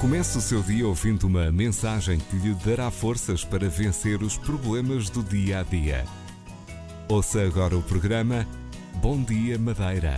Comece o seu dia ouvindo uma mensagem que lhe dará forças para vencer os problemas do dia a dia. Ouça agora o programa Bom Dia Madeira.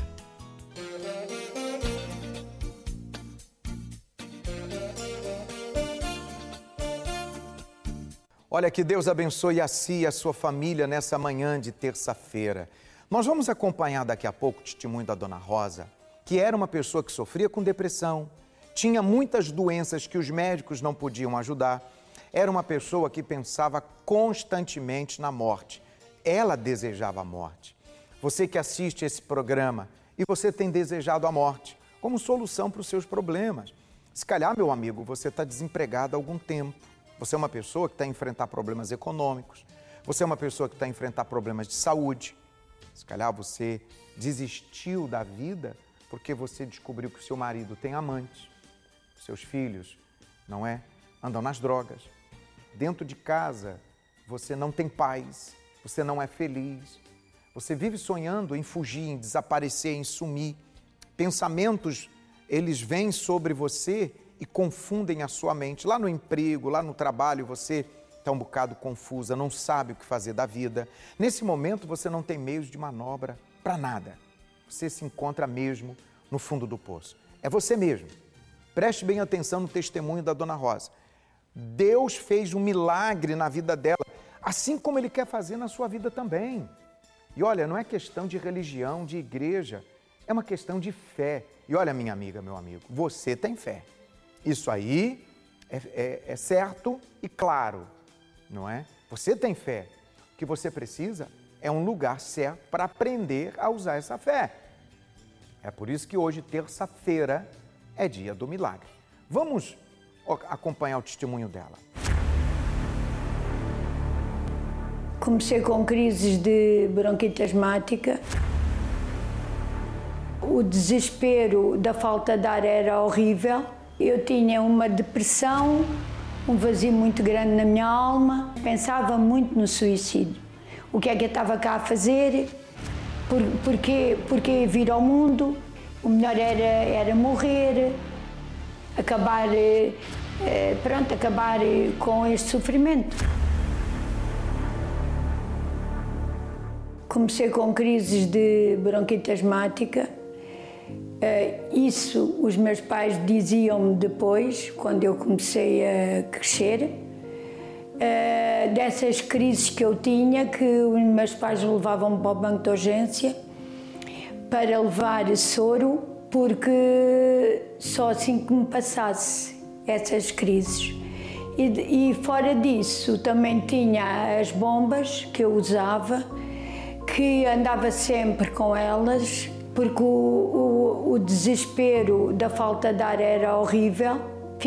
Olha, que Deus abençoe a si e a sua família nessa manhã de terça-feira. Nós vamos acompanhar daqui a pouco o testemunho da Dona Rosa, que era uma pessoa que sofria com depressão, tinha muitas doenças que os médicos não podiam ajudar, era uma pessoa que pensava constantemente na morte. Ela desejava a morte. Você que assiste esse programa e você tem desejado a morte como solução para os seus problemas. Se calhar, meu amigo, você está desempregado há algum tempo. Você é uma pessoa que está a enfrentar problemas econômicos. Você é uma pessoa que está a enfrentar problemas de saúde. Se calhar você desistiu da vida porque você descobriu que o seu marido tem amante. Seus filhos, não é? Andam nas drogas. Dentro de casa, você não tem paz. Você não é feliz. Você vive sonhando em fugir, em desaparecer, em sumir. Pensamentos, eles vêm sobre você e confundem a sua mente. Lá no emprego, lá no trabalho, você está um bocado confusa, não sabe o que fazer da vida. Nesse momento, você não tem meios de manobra para nada. Você se encontra mesmo no fundo do poço. É você mesmo. Preste bem atenção no testemunho da Dona Rosa. Deus fez um milagre na vida dela, assim como Ele quer fazer na sua vida também. E olha, não é questão de religião, de igreja, é uma questão de fé. E olha, minha amiga, meu amigo, você tem fé. Isso aí é certo e claro, não é? Você tem fé. O que você precisa é um lugar certo para aprender a usar essa fé. É por isso que hoje, terça-feira, é dia do milagre. Vamos acompanhar o testemunho dela. Comecei com crises de bronquite asmática. O desespero da falta de ar era horrível. Eu tinha uma depressão, um vazio muito grande na minha alma. Pensava muito no suicídio. O que é que eu estava cá a fazer? Porquê vir ao mundo? O melhor era morrer, acabar com este sofrimento. Comecei com crises de bronquite asmática. Isso os meus pais diziam-me depois, quando eu comecei a crescer. Dessas crises que eu tinha, que os meus pais levavam-me para o banco de urgência para levar soro, porque só assim que me passasse essas crises. E fora disso também tinha as bombas que eu usava, que andava sempre com elas, porque o desespero da falta de ar era horrível.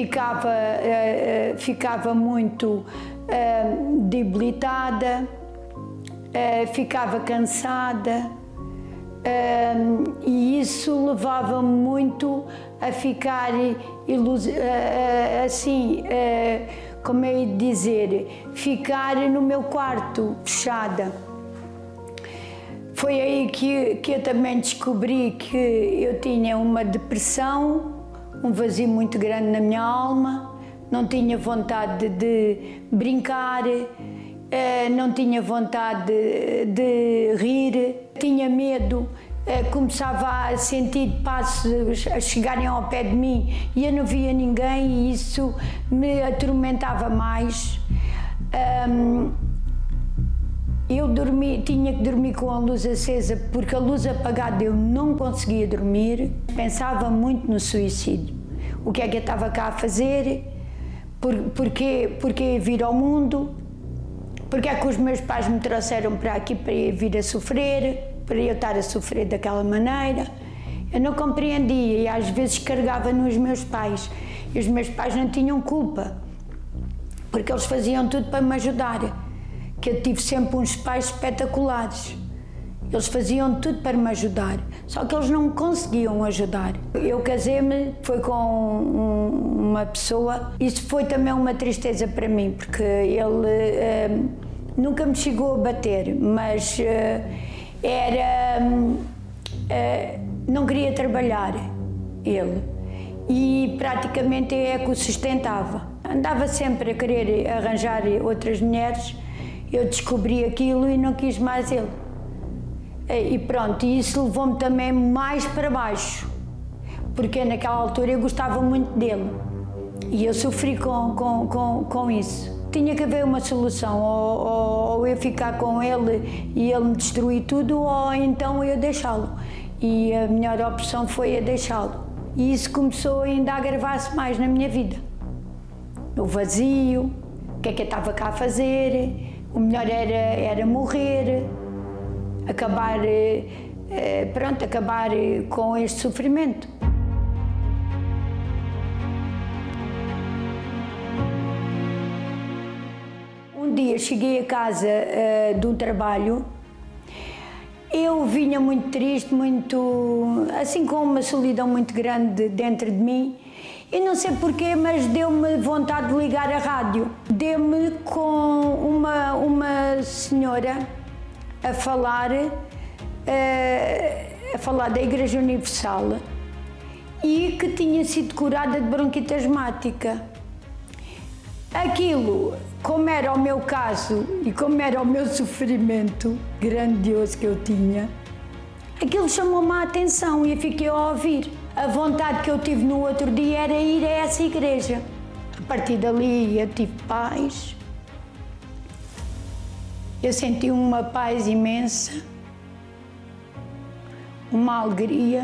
Ficava muito debilitada, ficava cansada, e isso levava-me muito a ficar assim, como é de dizer, ficar no meu quarto, fechada. Foi aí que eu também descobri que eu tinha uma depressão, um vazio muito grande na minha alma, não tinha vontade de brincar, não tinha vontade de rir, tinha medo, começava a sentir passos a chegarem ao pé de mim e eu não via ninguém e isso me atormentava mais. Eu tinha que dormir com a luz acesa porque a luz apagada eu não conseguia dormir. Pensava muito no suicídio. O que é que eu estava cá a fazer? Porquê vir ao mundo? Porquê é que os meus pais me trouxeram para aqui para eu vir a sofrer? Para eu estar a sofrer daquela maneira? Eu não compreendia e às vezes carregava nos meus pais. E os meus pais não tinham culpa, porque eles faziam tudo para me ajudar. Que eu tive sempre uns pais espetaculares. Eles faziam tudo para me ajudar, só que eles não me conseguiam ajudar. Eu casei-me, foi com uma pessoa, isso foi também uma tristeza para mim, porque ele nunca me chegou a bater, mas não queria trabalhar, ele. e praticamente é que o sustentava. Andava sempre a querer arranjar outras mulheres, eu descobri aquilo e não quis mais ele. E pronto, e isso levou-me também mais para baixo, porque naquela altura eu gostava muito dele e eu sofri com isso. Tinha que haver uma solução, ou eu ficar com ele e ele me destruir tudo, ou então eu deixá-lo. E a melhor opção foi a deixá-lo. E isso começou ainda a agravar-se mais na minha vida. O vazio, o que é que eu estava cá a fazer, o melhor era morrer, acabar com este sofrimento. Um dia cheguei a casa de um trabalho, eu vinha muito triste, assim com uma solidão muito grande dentro de mim, e não sei porquê, mas deu-me vontade de ligar a rádio. Deu-me com uma senhora a falar da Igreja Universal e que tinha sido curada de bronquite asmática. Aquilo, como era o meu caso e como era o meu sofrimento grandioso que eu tinha, aquilo chamou-me a atenção e eu fiquei a ouvir. A vontade que eu tive no outro dia era ir a essa igreja. A partir dali eu tive paz. Eu senti uma paz imensa, uma alegria.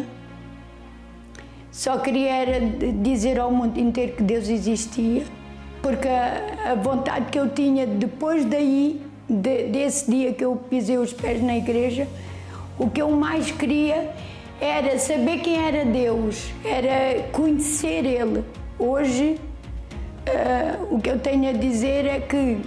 Só queria era dizer ao mundo inteiro que Deus existia, porque a vontade que eu tinha depois daí, desse dia que eu pisei os pés na igreja, o que eu mais queria era saber quem era Deus, era conhecer Ele. Hoje, o que eu tenho a dizer é que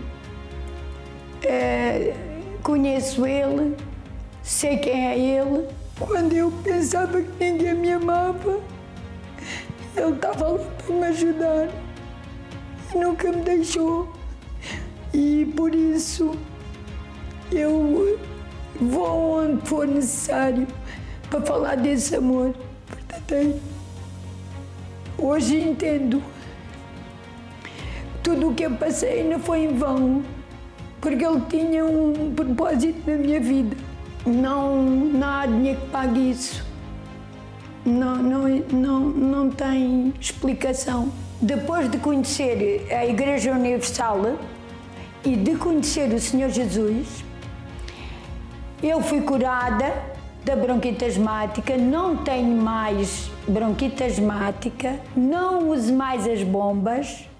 conheço Ele, sei quem é Ele. Quando eu pensava que ninguém me amava, Ele estava lá para me ajudar e nunca me deixou. E por isso eu vou onde for necessário para falar desse amor verdadeiro. Hoje entendo tudo o que eu passei não foi em vão, porque Ele tinha um propósito na minha vida. Não há dinheiro que pague isso. Não tem explicação. Depois de conhecer a Igreja Universal e de conhecer o Senhor Jesus, eu fui curada da bronquite asmática, não tenho mais bronquite asmática, não uso mais as bombas,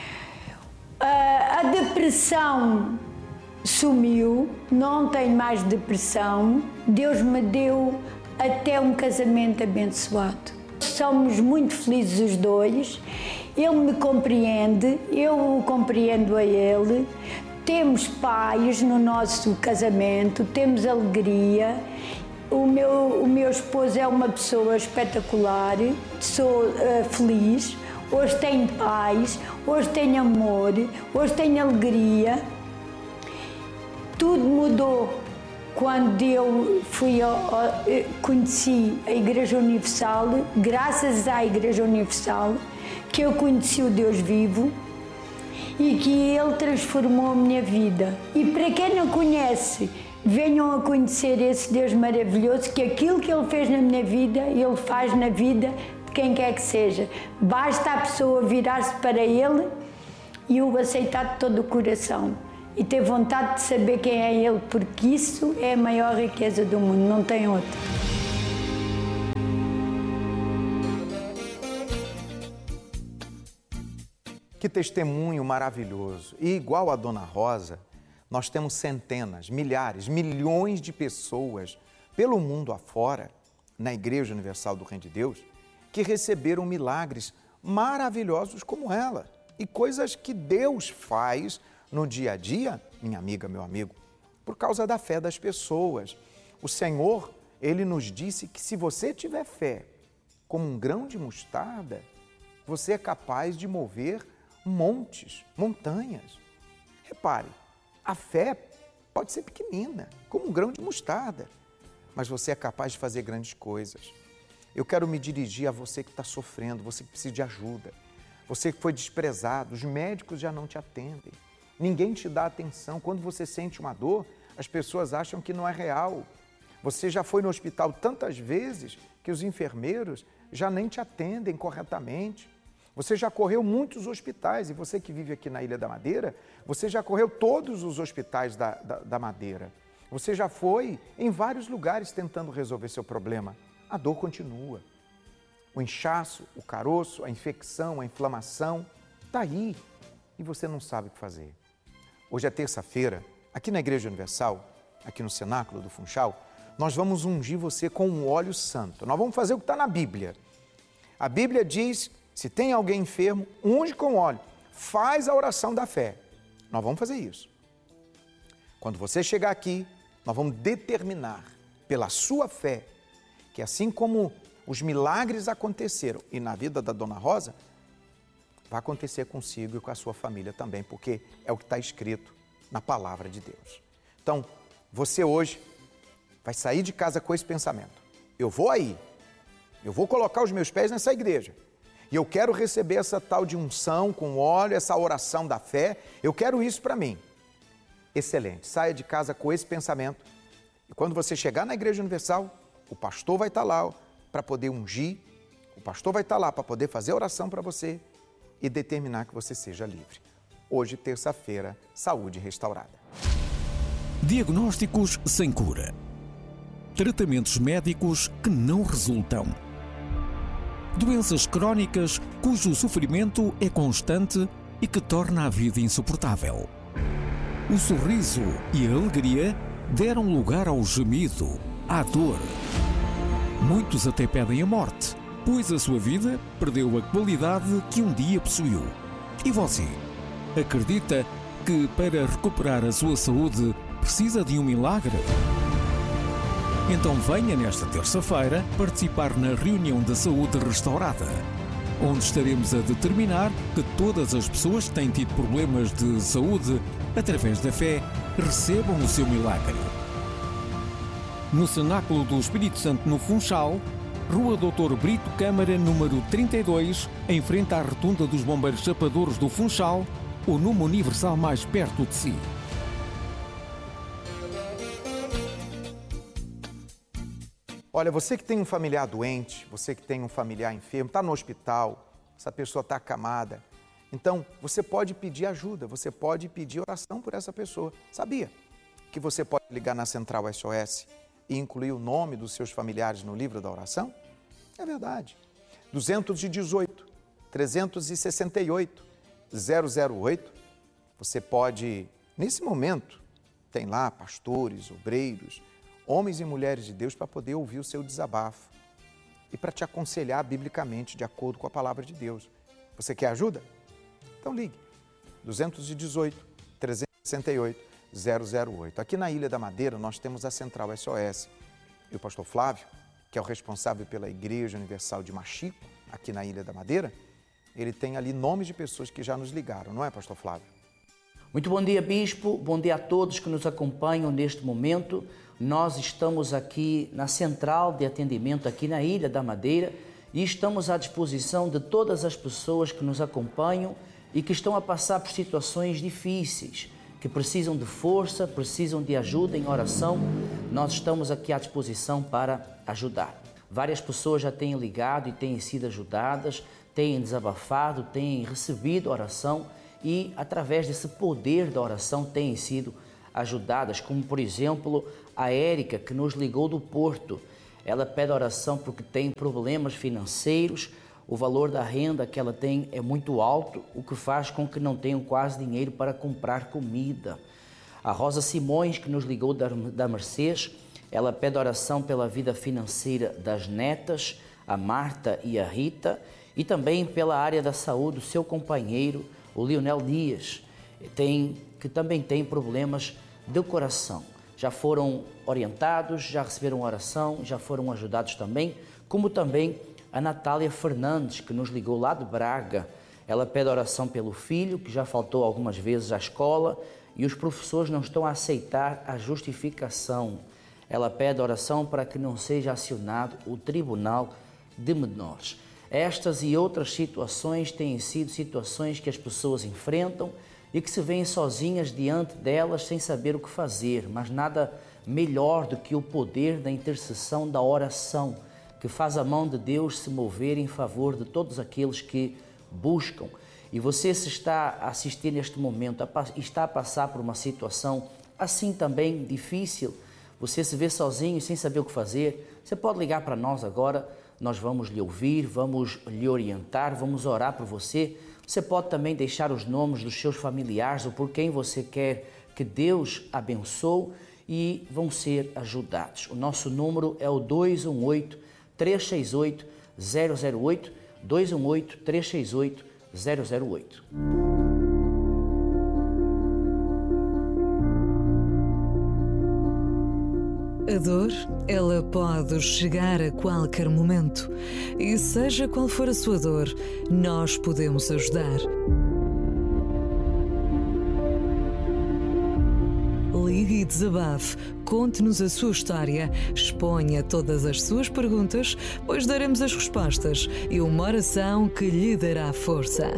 a depressão sumiu, não tenho mais depressão, Deus me deu até um casamento abençoado. Somos muito felizes os dois, Ele me compreende, eu o compreendo a Ele, temos paz no nosso casamento, temos alegria. O meu esposo é uma pessoa espetacular, sou feliz, hoje tenho paz, hoje tenho amor, hoje tenho alegria. Tudo mudou quando eu conheci a Igreja Universal, graças à Igreja Universal, que eu conheci o Deus vivo e que Ele transformou a minha vida. E para quem não conhece, venham a conhecer esse Deus maravilhoso, que aquilo que Ele fez na minha vida, Ele faz na vida de quem quer que seja. Basta a pessoa virar-se para Ele e o aceitar de todo o coração. E ter vontade de saber quem é Ele, porque isso é a maior riqueza do mundo, não tem outra. Que testemunho maravilhoso. E igual a Dona Rosa, nós temos centenas, milhares, milhões de pessoas pelo mundo afora, na Igreja Universal do Reino de Deus, que receberam milagres maravilhosos como ela. E coisas que Deus faz no dia a dia, minha amiga, meu amigo, por causa da fé das pessoas. O Senhor, Ele nos disse que se você tiver fé como um grão de mostarda, você é capaz de mover montes, montanhas. Repare, a fé pode ser pequenina, como um grão de mostarda, mas você é capaz de fazer grandes coisas. eu quero me dirigir a você que está sofrendo, você que precisa de ajuda, você que foi desprezado, os médicos já não te atendem, ninguém te dá atenção. Quando você sente uma dor, as pessoas acham que não é real. Você já foi no hospital tantas vezes que os enfermeiros já nem te atendem corretamente. Você já correu muitos hospitais, e você que vive aqui na Ilha da Madeira, você já correu todos os hospitais da Madeira. Você já foi em vários lugares tentando resolver seu problema. A dor continua. O inchaço, o caroço, a infecção, a inflamação, está aí e você não sabe o que fazer. Hoje é terça-feira, aqui na Igreja Universal, aqui no Cenáculo do Funchal, nós vamos ungir você com um óleo santo. Nós vamos fazer o que está na Bíblia. A Bíblia diz, se tem alguém enfermo, unge com óleo, faz a oração da fé. Nós vamos fazer isso. Quando você chegar aqui, nós vamos determinar pela sua fé que assim como os milagres aconteceram e na vida da Dona Rosa, vai acontecer consigo e com a sua família também, porque é o que está escrito na palavra de Deus. Então, você hoje vai sair de casa com esse pensamento. Eu vou aí, eu vou colocar os meus pés nessa igreja e eu quero receber essa tal de unção com óleo, essa oração da fé, eu quero isso para mim. Excelente, saia de casa com esse pensamento e quando você chegar na Igreja Universal, o pastor vai estar lá para poder ungir, o pastor vai estar lá para poder fazer oração para você e determinar que você seja livre. Hoje, terça-feira, saúde restaurada. Diagnósticos sem cura. Tratamentos médicos que não resultam. Doenças crónicas cujo sofrimento é constante e que torna a vida insuportável. O sorriso e a alegria deram lugar ao gemido, à dor. Muitos até pedem a morte, pois a sua vida perdeu a qualidade que um dia possuiu. E você? Acredita que para recuperar a sua saúde precisa de um milagre? Então venha nesta terça-feira participar na reunião da saúde restaurada, onde estaremos a determinar que todas as pessoas que têm tido problemas de saúde, através da fé, recebam o seu milagre. No Cenáculo do Espírito Santo, no Funchal, Rua Dr. Brito Câmara, número 32, em frente à Rotunda dos Bombeiros Chapadores do Funchal, ou numa Universal mais perto de si. Olha, você que tem um familiar doente, você que tem um familiar enfermo, está no hospital, essa pessoa está acamada, então você pode pedir ajuda, você pode pedir oração por essa pessoa. Sabia que você pode ligar na Central SOS e incluir o nome dos seus familiares no livro da oração? É verdade. 218, 368, 008. Você pode, nesse momento, tem lá pastores, obreiros, homens e mulheres de Deus para poder ouvir o seu desabafo e para te aconselhar biblicamente de acordo com a palavra de Deus. Você quer ajuda? Então ligue. 218, 368, 008. Aqui na Ilha da Madeira nós temos a Central SOS e o pastor Flávio, que é o responsável pela Igreja Universal de Machico, aqui na Ilha da Madeira, ele tem ali nomes de pessoas que já nos ligaram, não é, pastor Flávio? Muito bom dia, Bispo, bom dia a todos que nos acompanham neste momento. Nós estamos aqui na Central de Atendimento aqui na Ilha da Madeira e estamos à disposição de todas as pessoas que nos acompanham e que estão a passar por situações difíceis, que precisam de força, precisam de ajuda em oração. Nós estamos aqui à disposição para ajudar. Várias pessoas já têm ligado e têm sido ajudadas, têm desabafado, têm recebido oração e através desse poder da oração têm sido ajudadas, como por exemplo a Érica, que nos ligou do Porto. Ela pede oração porque tem problemas financeiros, o valor da renda que ela tem é muito alto, o que faz com que não tenham quase dinheiro para comprar comida. A Rosa Simões, que nos ligou da Mercês, ela pede oração pela vida financeira das netas, a Marta e a Rita, e também pela área da saúde do seu companheiro, o Leonel Dias, que também tem problemas de coração. Já foram orientados, já receberam oração, já foram ajudados também, como também a Natália Fernandes, que nos ligou lá de Braga. Ela pede oração pelo filho, que já faltou algumas vezes à escola, e os professores não estão a aceitar a justificação. Ela pede oração para que não seja acionado o Tribunal de menores. Estas e outras situações têm sido situações que as pessoas enfrentam e que se veem sozinhas diante delas sem saber o que fazer, mas nada melhor do que o poder da intercessão, da oração, que faz a mão de Deus se mover em favor de todos aqueles que buscam. E você, se está a assistir neste momento, está a passar por uma situação assim também difícil, você se vê sozinho sem saber o que fazer, você pode ligar para nós agora, nós vamos lhe ouvir, vamos lhe orientar, vamos orar por você. Você pode também deixar os nomes dos seus familiares ou por quem você quer que Deus abençoe e vão ser ajudados. O nosso número é o 218-368-008, 218-368-008. A dor, ela pode chegar a qualquer momento. E seja qual for a sua dor, nós podemos ajudar. Ligue e desabafe, conte-nos a sua história, exponha todas as suas perguntas, pois daremos as respostas e uma oração que lhe dará força.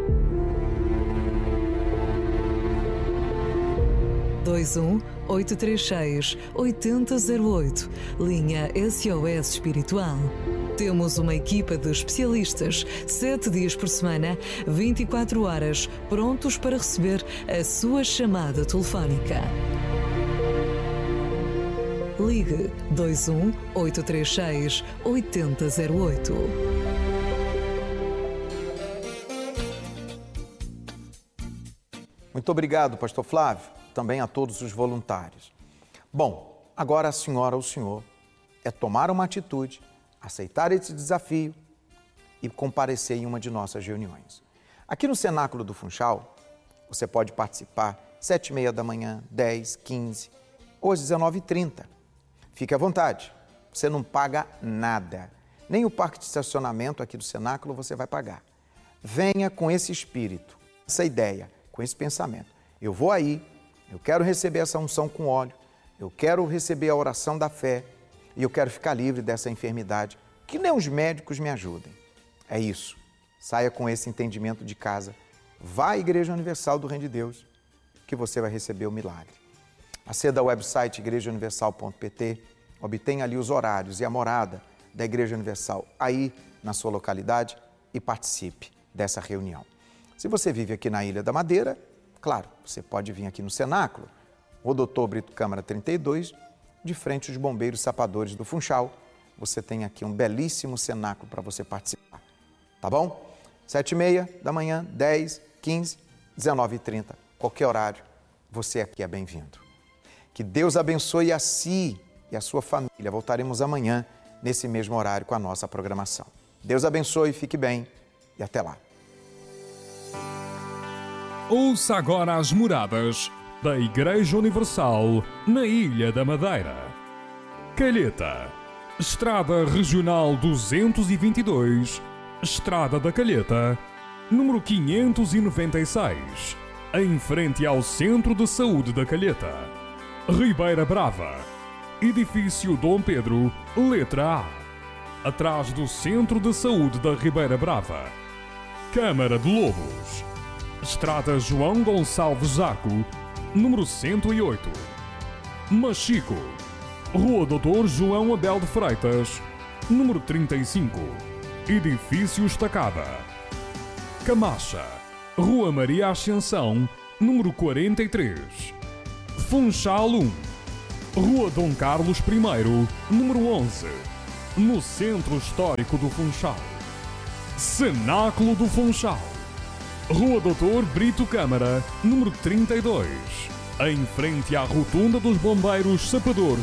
21-836-8008, linha SOS Espiritual. Temos uma equipa de especialistas, 7 dias por semana, 24 horas, prontos para receber a sua chamada telefónica. Ligue 21-836-8008. Muito obrigado, Pastor Flávio. Também a todos os voluntários. Bom, agora a senhora ou o senhor é tomar uma atitude, aceitar esse desafio e comparecer em uma de nossas reuniões. Aqui no Cenáculo do Funchal, você pode participar 7h30 da manhã, 10, 15 ou às 19h30. Fique à vontade, você não paga nada. Nem o parque de estacionamento aqui do Cenáculo você vai pagar. Venha com esse espírito, essa ideia, com esse pensamento. Eu vou aí, eu quero receber essa unção com óleo, eu quero receber a oração da fé e eu quero ficar livre dessa enfermidade, que nem os médicos me ajudem. É isso. Saia com esse entendimento de casa. Vá à Igreja Universal do Reino de Deus, que você vai receber o milagre. Aceda ao website igrejauniversal.pt, obtenha ali os horários e a morada da Igreja Universal aí na sua localidade e participe dessa reunião. Se você vive aqui na Ilha da Madeira, claro, você pode vir aqui no Cenáculo, o Dr. Brito Câmara 32, de frente aos bombeiros sapadores do Funchal. Você tem aqui um belíssimo cenáculo para você participar, tá bom? 7h30 da manhã, 10, 15, 19h30, qualquer horário, você aqui é bem-vindo. Que Deus abençoe a si e a sua família. Voltaremos amanhã, nesse mesmo horário, com a nossa programação. Deus abençoe, fique bem e até lá. Ouça agora as moradas da Igreja Universal na Ilha da Madeira. Calheta, Estrada Regional 222, Estrada da Calheta, número 596, em frente ao Centro de Saúde da Calheta. Ribeira Brava, Edifício Dom Pedro, letra A, atrás do Centro de Saúde da Ribeira Brava. Câmara de Lobos, Estrada João Gonçalves Zaco, número 108. Machico, Rua Doutor João Abel de Freitas, número 35. Edifício Estacada. Camacha, Rua Maria Ascensão, número 43. Funchal 1, Rua Dom Carlos I, número 11, no Centro Histórico do Funchal. Cenáculo do Funchal, Rua Dr. Brito Câmara, número 32, em frente à Rotunda dos Bombeiros Sapadores